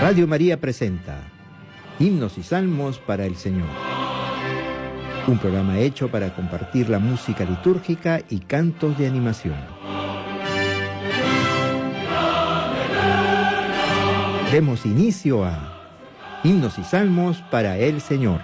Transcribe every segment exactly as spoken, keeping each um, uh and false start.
Radio María presenta Himnos y Salmos para el Señor. Un programa hecho para compartir la música litúrgica y cantos de animación. Demos inicio a Himnos y Salmos para el Señor.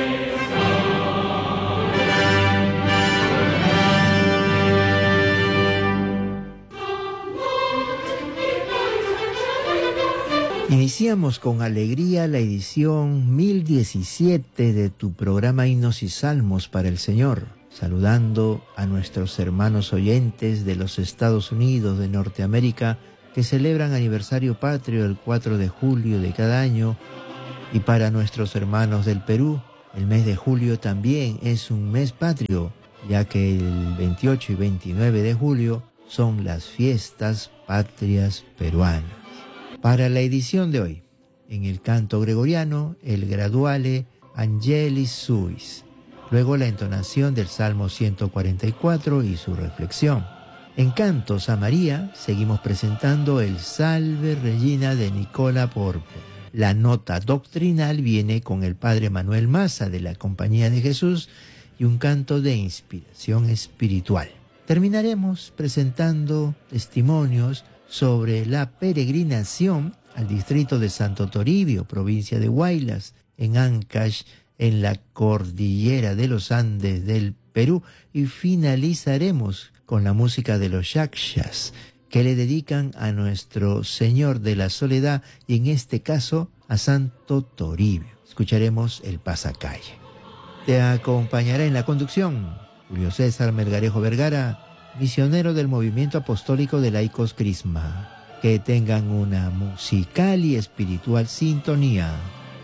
Iniciamos con alegría la edición mil diecisiete de tu programa Himnos y Salmos para el Señor, saludando a nuestros hermanos oyentes de los Estados Unidos de Norteamérica que celebran aniversario patrio el cuatro de julio de cada año, y para nuestros hermanos del Perú, el mes de julio también es un mes patrio, ya que el veintiocho y veintinueve de julio son las fiestas patrias peruanas. Para la edición de hoy, en el canto gregoriano, el Graduale Angelis Suis, luego la entonación del Salmo ciento cuarenta y cuatro y su reflexión. En cantos a María, seguimos presentando el Salve Regina de Nicola Porpo. La nota doctrinal viene con el Padre Manuel Maza de la Compañía de Jesús y un canto de inspiración espiritual. Terminaremos presentando testimonios sobre la peregrinación al distrito de Santo Toribio, provincia de Huaylas, en Ancash, en la cordillera de los Andes del Perú, y finalizaremos con la música de los yakshas, que le dedican a nuestro Señor de la Soledad y en este caso a Santo Toribio. Escucharemos el pasacalle. Te acompañará en la conducción Julio César Melgarejo Vergara, misionero del Movimiento Apostólico de Laicos Crisma. Que tengan una musical y espiritual sintonía.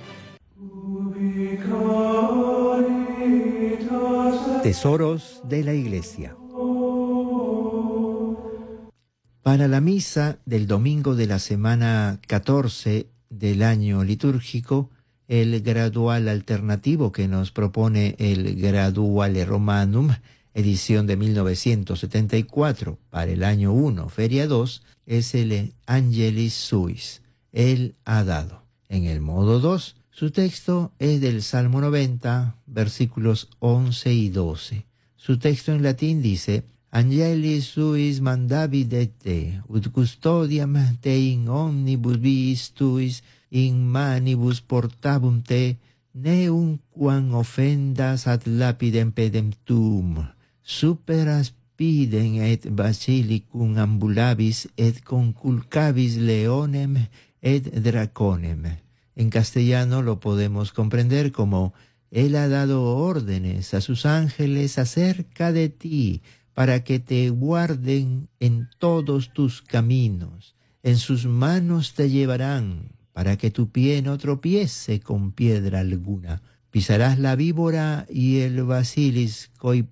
Tesoros de la Iglesia. Para la misa del domingo de la semana catorce del año litúrgico, el gradual alternativo que nos propone el Graduale Romanum, edición de mil novecientos setenta y cuatro, para el año uno, feria dos, es el Angelis Suis, Él ha dado. En el modo dos, su texto es del Salmo noventa, versículos once y doce. Su texto en latín dice: Angelis suis mandavit et te, ut custodiam te in omnibus viis tuis, in manibus portabum te, ne unquam offendas ad lapidem pedem tuum. Super aspidem et basilicum ambulabis et conculcabis leonem et draconem. En castellano lo podemos comprender como: Él ha dado órdenes a sus ángeles acerca de ti, para que te guarden en todos tus caminos. En sus manos te llevarán, para que tu pie no tropiece con piedra alguna. Pisarás la víbora y el basilisco y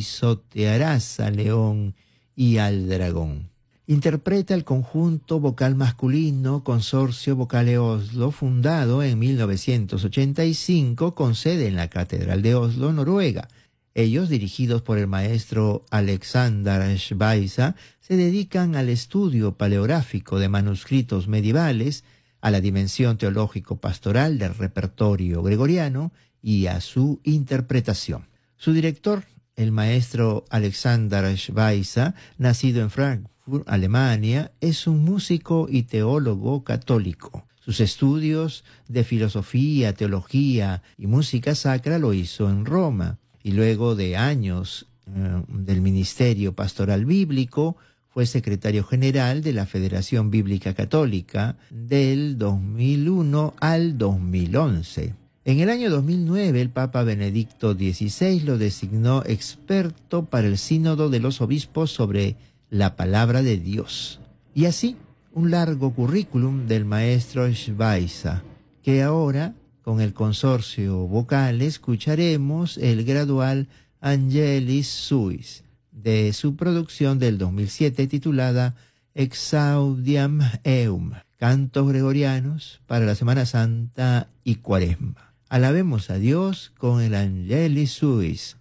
pisotearás al león y al dragón. Interpreta el conjunto vocal masculino Consorcio Vocale Oslo, fundado en mil novecientos ochenta y cinco con sede en la Catedral de Oslo, Noruega. Ellos, dirigidos por el maestro Alexander Schweitzer, se dedican al estudio paleográfico de manuscritos medievales, a la dimensión teológico-pastoral del repertorio gregoriano y a su interpretación. Su director, el maestro Alexander Schweitzer, nacido en Frankfurt, Alemania, es un músico y teólogo católico. Sus estudios de filosofía, teología y música sacra lo hizo en Roma, y luego de años eh, del ministerio pastoral bíblico, fue secretario general de la Federación Bíblica Católica del dos mil uno al dos mil once. En el año dos mil nueve, el Papa Benedicto dieciséis lo designó experto para el Sínodo de los Obispos sobre la Palabra de Dios. Y así, un largo currículum del maestro Schweitzer, que ahora, con el consorcio vocal, escucharemos el gradual Angelis Suis, de su producción del dos mil siete titulada Exaudiam Eum, cantos gregorianos para la Semana Santa y Cuaresma. Alabemos a Dios con el Angelis Suis.